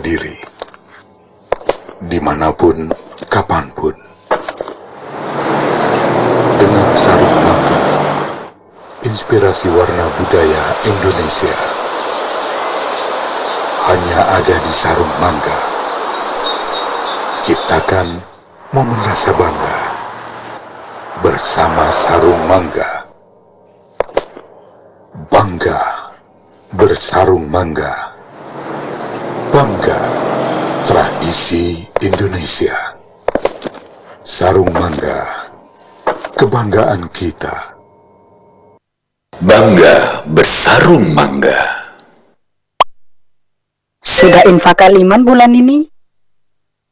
diri, dimanapun, kapanpun. Dengan Sarung Mangga, inspirasi warna budaya Indonesia hanya ada di Sarung Mangga. Ciptakan momen rasa bangga bersama Sarung Mangga. Bangga bersarung mangga. Bangga tradisi Indonesia. Sarung Mangga, kebanggaan kita. Bangga bersarung mangga. Sudah infak kaliman bulan ini?